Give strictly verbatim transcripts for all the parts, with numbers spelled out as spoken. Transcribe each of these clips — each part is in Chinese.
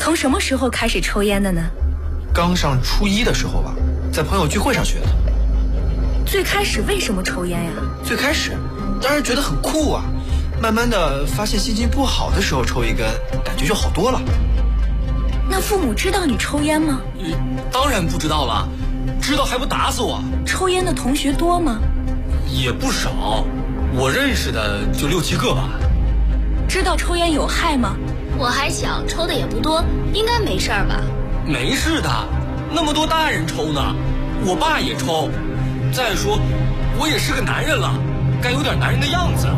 从什么时候开始抽烟的呢？ 刚上初一的时候吧，在朋友聚会上学的。 最开始为什么抽烟呀？ 最开始当然觉得很酷啊，慢慢的发现心情不好的时候抽一根，感觉就好多了。 那父母知道你抽烟吗？ 呃，当然不知道了，知道还不打死我。 抽烟的同学多吗？ 也不少，我认识的就六七个吧。 知道抽烟有害吗？ 我还小，抽的也不多，应该没事儿吧？ 没事的，那么多大人抽呢，我爸也抽。再说，我也是个男人了，该有点男人的样子。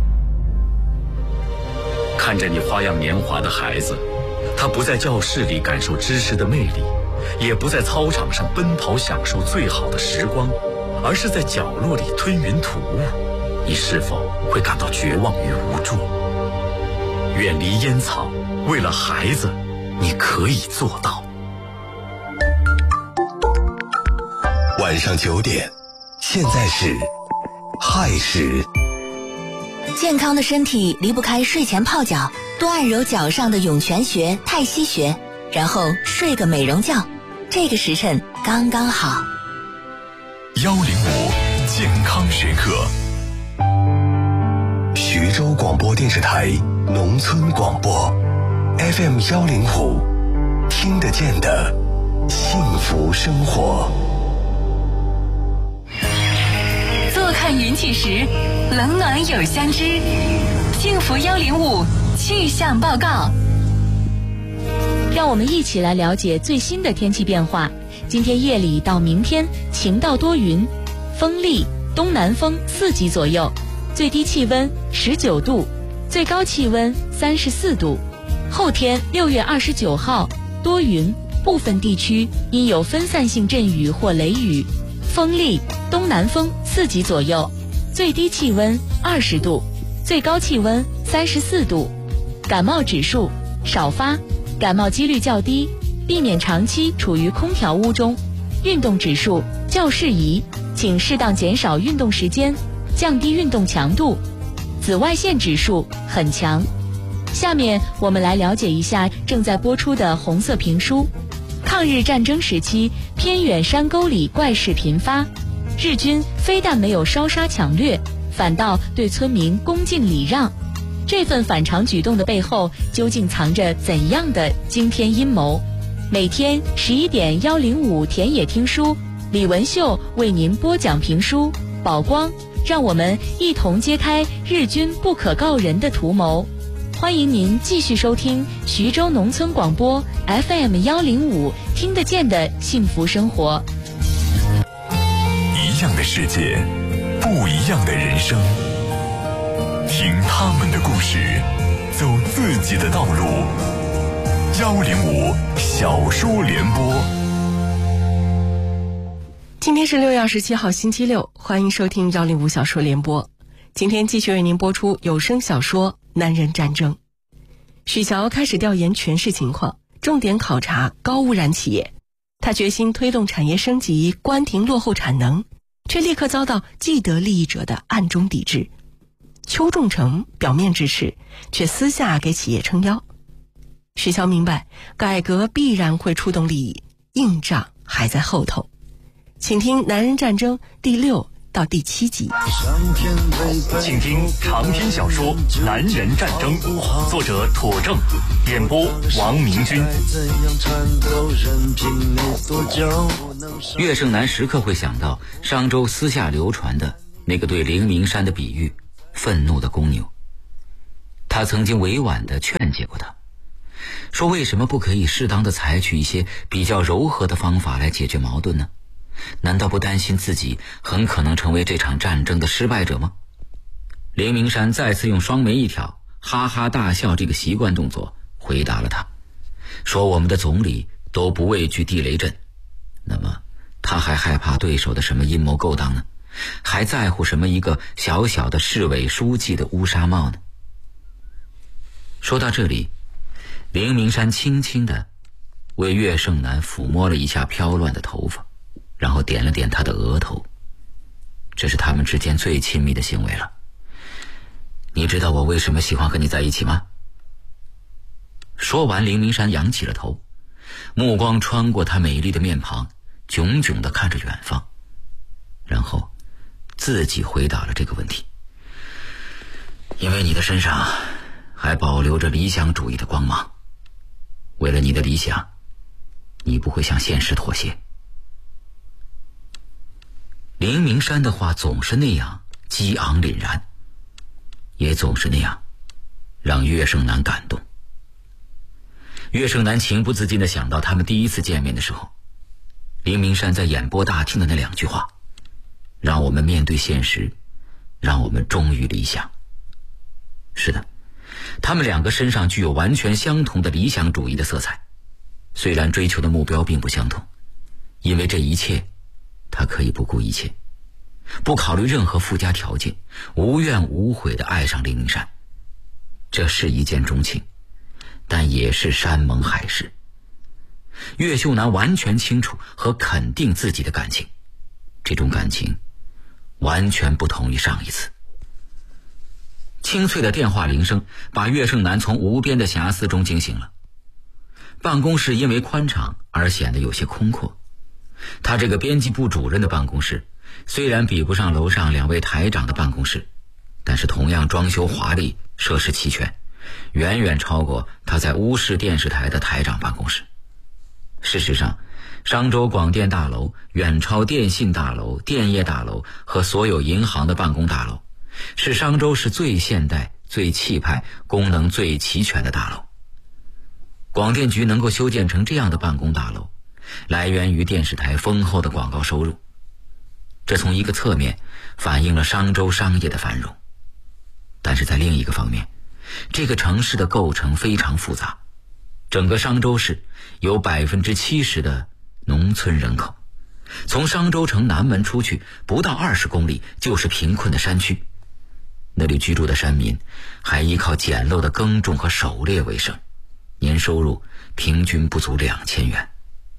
看着你花样年华的孩子，他不在教室里感受知识的魅力，也不在操场上奔跑享受最好的时光，而是在角落里吞云吐雾，你是否会感到绝望与无助？远离烟草，为了孩子，你可以做到。 晚上九点，现在是亥时。 健康的身体离不开睡前泡脚，多按揉脚上的涌泉穴、太溪穴，然后睡个美容觉，这个时辰刚刚好。 幺零五健康时刻，徐州广播电视台农村广播 F M 幺零五，听得见的幸福生活。 坐看云起时，冷暖有相知。幸福幺零五气象报告， 让我们一起来了解最新的天气变化。今天夜里到明天晴到多云，风力东南风四级左右，最低气温十九度，最高气温三十四度。后天六月二十九号多云，部分地区因有分散性阵雨或雷雨，风力东南风四级左右，最低气温二十度，最高气温三十四度。感冒指数少发，感冒几率较低，避免长期处于空调屋中。运动指数较适宜，请适当减少运动时间，降低运动强度。紫外线指数很强。下面我们来了解一下正在播出的红色评书。抗日战争时期，偏远山沟里怪事频发，日军非但没有烧杀抢掠，反倒对村民恭敬礼让。这份反常举动的背后，究竟藏着怎样的惊天阴谋？每天十一点幺零五田野听书，李文秀为您播讲评书，宝光，让我们一同揭开日军不可告人的图谋。欢迎您继续收听徐州农村广播 F M 幺零五，听得见的幸福生活。 一样的世界，不一样的人生。听他们的故事，走自己的道路。幺零五小说联播。 今天是六月二十七号星期六，欢迎收听幺零五小说联播。今天继续为您播出有声小说《男人战争》。许乔开始调研全市情况，重点考察高污染企业。他决心推动产业升级，关停落后产能，却立刻遭到既得利益者的暗中抵制。邱仲成表面支持，却私下给企业撑腰。许乔明白，改革必然会触动利益，硬仗还在后头。请听《男人战争》第六到第七集。 请听长篇小说《男人战争》，作者妥正，演播王明军。 岳胜男时刻会想到上周私下流传的那个对灵明山的比喻，愤怒的公牛。他曾经委婉地劝解过他，说为什么不可以适当地采取一些比较柔和的方法来解决矛盾呢？难道不担心自己很可能成为这场战争的失败者吗？灵明山再次用双眉一挑，哈哈大笑这个习惯动作回答了他，说我们的总理都不畏惧地雷阵，那么他还害怕对手的什么阴谋勾当呢？还在乎什么一个小小的市委书记的乌纱帽呢？说到这里，灵明山轻轻地为岳胜男抚摸了一下飘乱的头发，然后点了点他的额头。这是他们之间最亲密的行为了。你知道我为什么喜欢和你在一起吗？ 说完，灵明山仰起了头，目光穿过她美丽的面庞，炯炯地看着远方，然后自己回答了这个问题。因为你的身上还保留着理想主义的光芒，为了你的理想，你不会向现实妥协。灵明山的话总是那样激昂凛然，也总是那样让岳胜男感动。岳胜男情不自禁地想到他们第一次见面的时候，灵明山在演播大厅的那两句话：让我们面对现实，让我们忠于理想。是的，他们两个身上具有完全相同的理想主义的色彩，虽然追求的目标并不相同，因为这一切他可以不顾一切，不考虑任何附加条件，无怨无悔地爱上灵明山。这是一见钟情，但也是山盟海誓。岳秀男完全清楚和肯定自己的感情，这种感情完全不同于上一次。清脆的电话铃声把岳胜男从无边的遐思中惊醒了。办公室因为宽敞而显得有些空阔。他这个编辑部主任的办公室虽然比不上楼上两位台长的办公室，但是同样装修华丽，设施齐全，远远超过他在乌市电视台的台长办公室。事实上，商州广电大楼远超电信大楼、电业大楼和所有银行的办公大楼，是商州市最现代、最气派、功能最齐全的大楼。广电局能够修建成这样的办公大楼，来源于电视台丰厚的广告收入，这从一个侧面反映了商州商业的繁荣。但是在另一个方面，这个城市的构成非常复杂，整个商州市有 百分之七十 的农村人口，从商州城南门出去不到二十公里就是贫困的山区，那里居住的山民还依靠简陋的耕种和狩猎为生，年收入平均不足两千元。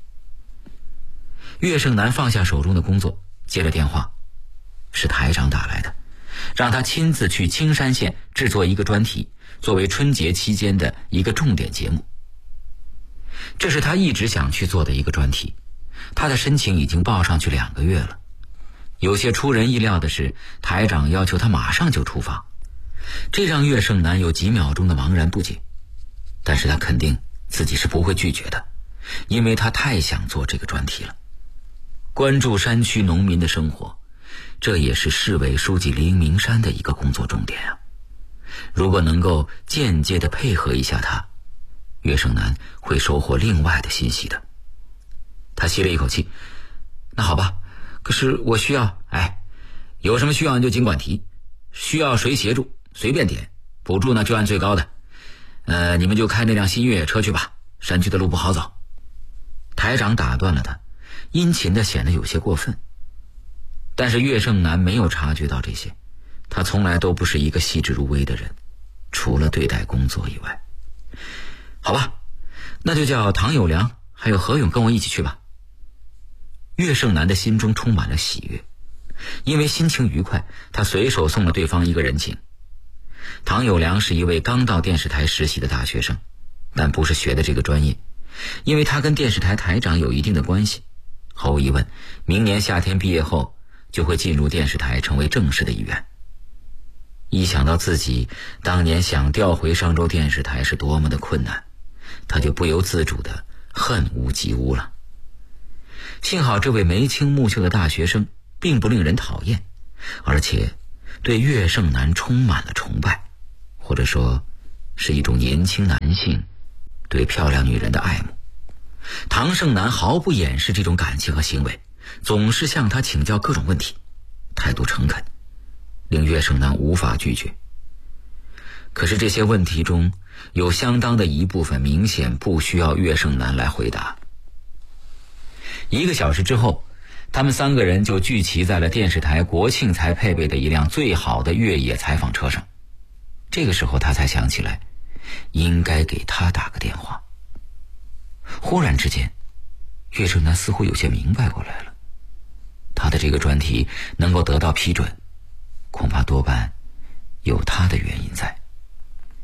岳胜男放下手中的工作，接了电话，是台长打来的，让他亲自去青山县制作一个专题，作为春节期间的一个重点节目。这是他一直想去做的一个专题，他的申请已经报上去两个月了。有些出人意料的是，台长要求他马上就出发，这让岳胜男有几秒钟的茫然不解，但是他肯定自己是不会拒绝的，因为他太想做这个专题了。关注山区农民的生活，这也是市委书记林明山的一个工作重点啊。如果能够间接地配合一下他，岳胜男会收获另外的信息的。他吸了一口气，那好吧，可是我需要，哎，有什么需要你就尽管提，需要谁协助随便点，补助呢就按最高的。呃，你们就开那辆新越野车去吧，山区的路不好走。台长打断了他，殷勤的显得有些过分。但是岳胜男没有察觉到这些，他从来都不是一个细致入微的人，除了对待工作以外。好吧，那就叫唐有良还有何勇跟我一起去吧。岳胜男的心中充满了喜悦，因为心情愉快，他随手送了对方一个人情。唐有良是一位刚到电视台实习的大学生，但不是学的这个专业，因为他跟电视台台长有一定的关系，毫无疑问，明年夏天毕业后就会进入电视台成为正式的一员。一想到自己当年想调回上州电视台是多么的困难，他就不由自主的恨无及无了。幸好这位眉清目秀的大学生并不令人讨厌，而且对岳胜男充满了崇拜，或者说是一种年轻男性对漂亮女人的爱慕。唐胜男毫不掩饰这种感情和行为，总是向他请教各种问题，态度诚恳，令岳胜男无法拒绝。可是这些问题中有相当的一部分明显不需要岳胜男来回答。一个小时之后，他们三个人就聚齐在了电视台国庆才配备的一辆最好的越野采访车上。这个时候他才想起来应该给他打个电话。忽然之间，岳胜男似乎有些明白过来了，他的这个专题能够得到批准，恐怕多半有他的原因在。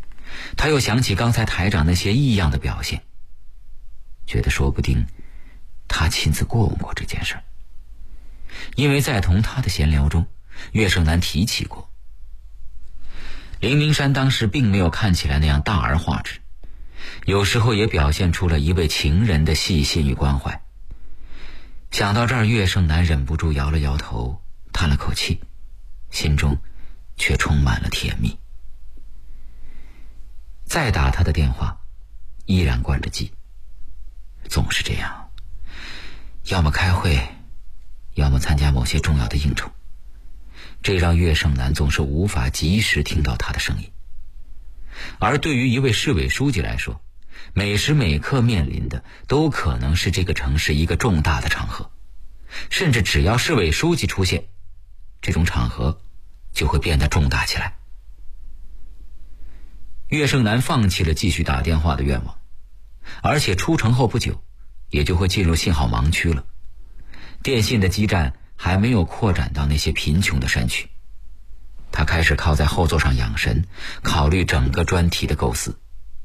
他又想起刚才台长那些异样的表现，觉得说不定他亲自过问过这件事，因为在同他的闲聊中，岳胜男提起过，林明山当时并没有看起来那样大而化之，有时候也表现出了一位情人的细心与关怀。想到这儿，岳胜男忍不住摇了摇头，叹了口气，心中却充满了甜蜜。再打他的电话，依然关着机，总是这样，要么开会，要么参加某些重要的应酬，这让岳胜男总是无法及时听到他的声音。而对于一位市委书记来说，每时每刻面临的都可能是这个城市一个重大的场合，甚至只要市委书记出现，这种场合就会变得重大起来。岳胜男放弃了继续打电话的愿望，而且出城后不久也就会进入信号盲区了。电信的基站还没有扩展到那些贫穷的山区，他开始靠在后座上养神，考虑整个专题的构思。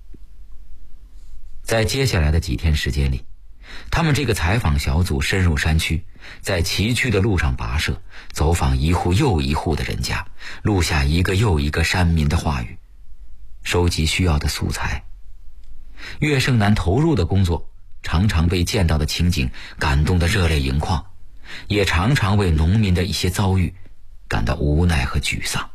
在接下来的几天时间里，他们这个采访小组深入山区，在崎岖的路上跋涉，走访一户又一户的人家，录下一个又一个山民的话语，收集需要的素材。岳胜男投入的工作常常被见到的情景感动得热泪盈眶，也常常为农民的一些遭遇感到无奈和沮丧。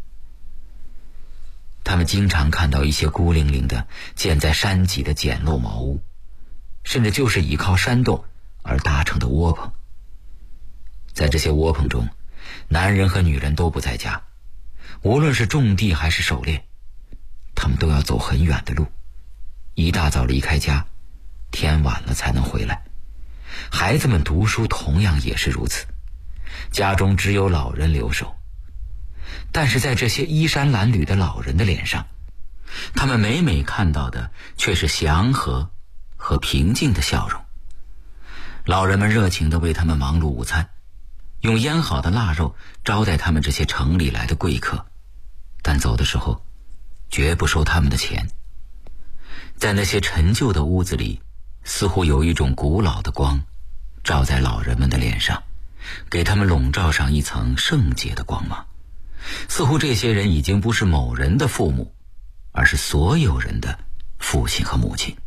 他们经常看到一些孤零零的建在山脊的简陋茅屋，甚至就是依靠山洞而搭成的窝棚。在这些窝棚中，男人和女人都不在家，无论是种地还是狩猎，他们都要走很远的路，一大早离开家，天晚了才能回来。孩子们读书同样也是如此，家中只有老人留守。但是在这些衣衫褴褛的老人的脸上，他们每每看到的却是祥和和平静的笑容。老人们热情地为他们忙碌午餐，用腌好的腊肉招待他们这些城里来的贵客，但走的时候绝不收他们的钱。在那些陈旧的屋子里，似乎有一种古老的光照在老人们的脸上，给他们笼罩上一层圣洁的光芒，似乎这些人已经不是某人的父母，而是所有人的父亲和母亲。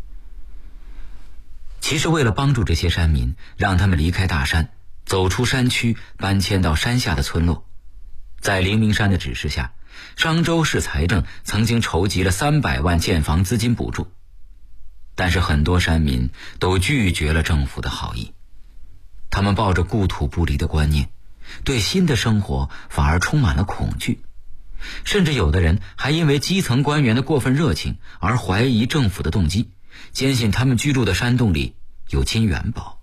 其实为了帮助这些山民，让他们离开大山，走出山区，搬迁到山下的村落，在林明山的指示下，商州市财政曾经筹集了三百万建房资金补助，但是很多山民都拒绝了政府的好意。他们抱着故土不离的观念，对新的生活反而充满了恐惧，甚至有的人还因为基层官员的过分热情而怀疑政府的动机，坚信他们居住的山洞里有金元宝。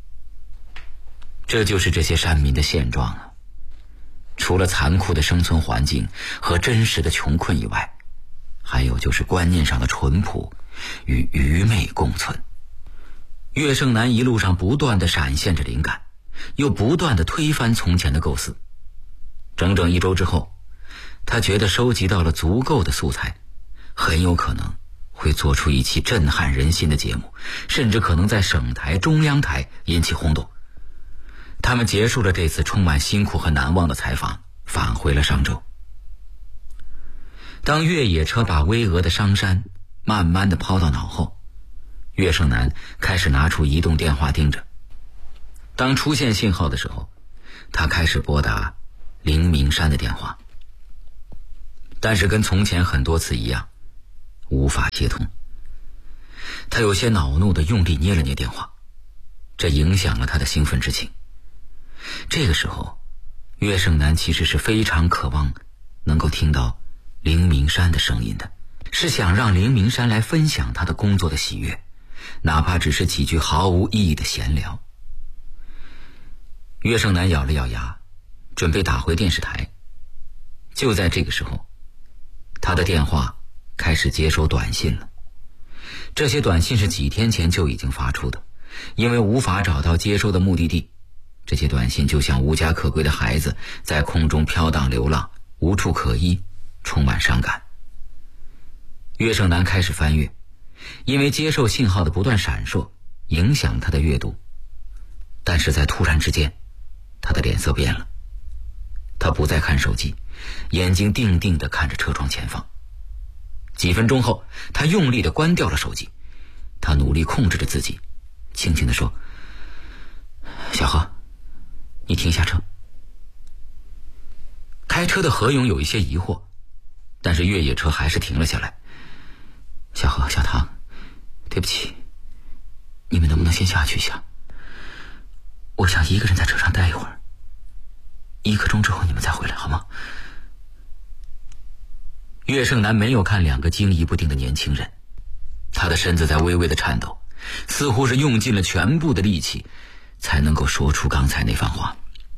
这就是这些山民的现状啊！除了残酷的生存环境和真实的穷困以外，还有就是观念上的淳朴与愚昧共存。岳胜男一路上不断地闪现着灵感，又不断地推翻从前的构思。整整一周之后，他觉得收集到了足够的素材，很有可能会做出一期震撼人心的节目，甚至可能在省台、中央台引起轰动。他们结束了这次充满辛苦和难忘的采访，返回了商州。当越野车把巍峨的商山慢慢地抛到脑后，岳胜男开始拿出移动电话盯着。当出现信号的时候，他开始拨打林明山的电话，但是跟从前很多次一样，无法接通。他有些恼怒地用力捏了捏电话，这影响了他的兴奋之情。这个时候，岳胜男其实是非常渴望能够听到林明山的声音的，是想让林明山来分享他的工作的喜悦，哪怕只是几句毫无意义的闲聊。岳胜男咬了咬牙，准备打回电视台。就在这个时候，他的电话开始接收短信了。这些短信是几天前就已经发出的，因为无法找到接收的目的地，这些短信就像无家可归的孩子在空中飘荡流浪，无处可依，充满伤感。 岳胜男开始翻阅，因为接受信号的不断闪烁影响他的阅读，但是在突然之间，他的脸色变了。他不再看手机，眼睛定定地看着车窗前方。几分钟后，他用力地关掉了手机。他努力控制着自己，轻轻地说：小何，你停下车。开车的何勇有一些疑惑，但是越野车还是停了下来。小何、小唐，对不起，你们能不能先下去一下？我想一个人在车上待一会儿，一刻钟之后你们再回来好吗？岳胜男没有看两个惊疑不定的年轻人，他的身子在微微的颤抖，似乎是用尽了全部的力气才能够说出刚才那番话。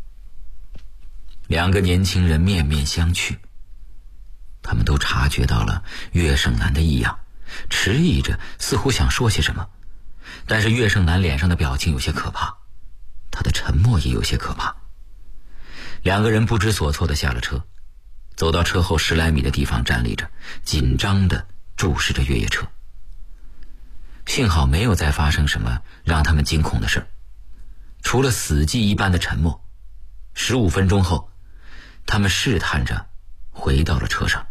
两个年轻人面面相觑，他们都察觉到了岳胜男的异样，迟疑着似乎想说些什么，但是岳胜男脸上的表情有些可怕，他的沉默也有些可怕。两个人不知所措地下了车，走到车后十来米的地方站立着，紧张地注视着越野车。幸好没有再发生什么让他们惊恐的事儿，除了死寂一般的沉默。十五分钟后，他们试探着回到了车上。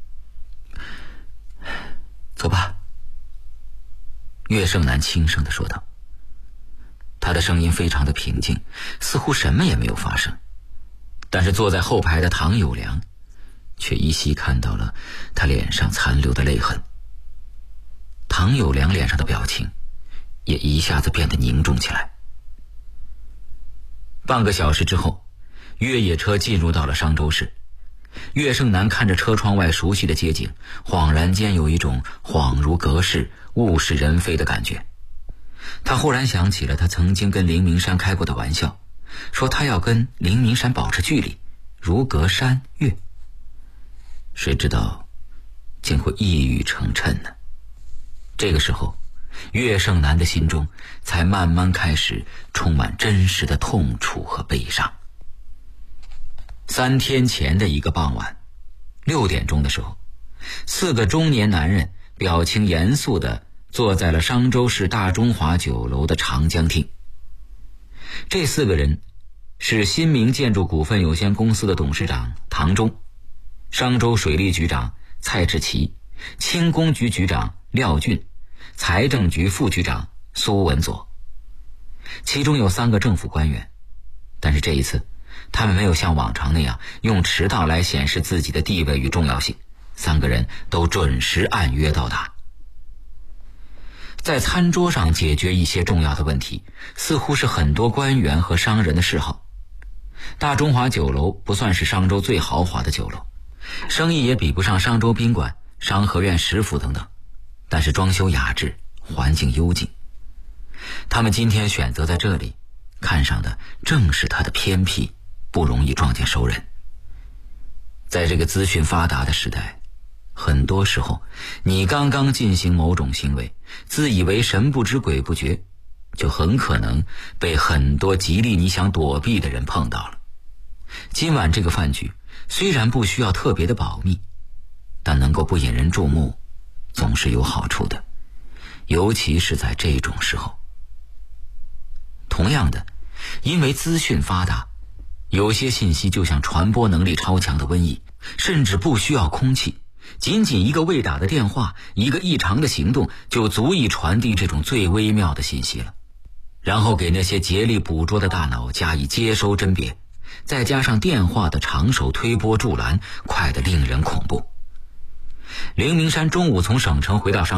走吧，岳胜男轻声地说道。他的声音非常的平静，似乎什么也没有发生。但是坐在后排的唐有良却依稀看到了他脸上残留的泪痕。唐有良脸上的表情也一下子变得凝重起来。半个小时之后，越野车进入到了商州市。岳胜男看着车窗外熟悉的街景，恍然间有一种恍如隔世、物是人非的感觉。他忽然想起了他曾经跟林明山开过的玩笑，说他要跟林明山保持距离，如隔山岳。谁知道竟会一语成谶呢？这个时候，岳胜男的心中才慢慢开始充满真实的痛楚和悲伤。三天前的一个傍晚，六点钟的时候，四个中年男人表情严肃地坐在了商州市大中华酒楼的长江厅。这四个人是新明建筑股份有限公司的董事长唐忠，商州水利局长蔡志奇，轻工局局长廖俊，财政局副局长苏文佐。其中有三个政府官员，但是这一次他们没有像往常那样用迟到来显示自己的地位与重要性，三个人都准时按约到达。在餐桌上解决一些重要的问题，似乎是很多官员和商人的嗜好。大中华酒楼不算是商州最豪华的酒楼，生意也比不上商州宾馆、商和苑食府等等，但是装修雅致，环境幽静。他们今天选择在这里，看上的正是它的偏僻，不容易撞见熟人。在这个资讯发达的时代，很多时候你刚刚进行某种行为，自以为神不知鬼不觉，就很可能被很多极力你想躲避的人碰到了。今晚这个饭局虽然不需要特别的保密，但能够不引人注目总是有好处的，尤其是在这种时候。同样的，因为资讯发达，有些信息就像传播能力超强的瘟疫，甚至不需要空气，仅仅一个未打的电话，一个异常的行动，就足以传递这种最微妙的信息了，然后给那些竭力捕捉的大脑加以接收甄别，再加上电话的长手推波助澜，快得令人恐怖。林明山中午从省城回到商